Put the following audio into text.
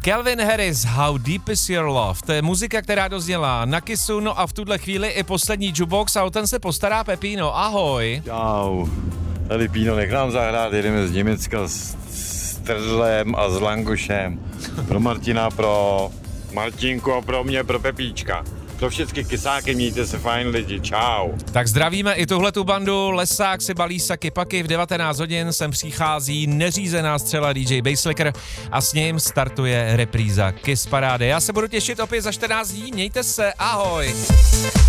Calvin Harris, How Deep Is Your Love, to je muzika, která dozněla na Kissu, no a v tuhle chvíli i poslední jukebox a o ten se postará Pepino, ahoj. Čau, tady Píno, nech nám zahrát, jedeme z Německa s Trzlem a s Langošem. Pro Martina, pro Martinku a pro mě, pro Pepíčka. Pro všechny kysáky, mějte se fajn lidi, čau. Tak zdravíme i tuhletu bandu, Lesák si balí saky paky, v 19 hodin sem přichází neřízená střela DJ Basslicker a s ním startuje repríza Kiss Parády. Já se budu těšit opět za 14 dní, mějte se, ahoj.